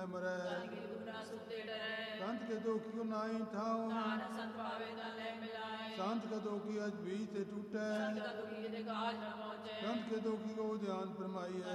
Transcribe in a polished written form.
न मरै। संत के दुख न सुख ते डरै। संत के दुख को नाई ठाऊं। नानक संत पावे तन ले मिलाए। संत के दुखी अज बीच ते टूटै। संत का दुखी ते काज न पहुँचे। संत के दुखी को ध्यान फरमाइए।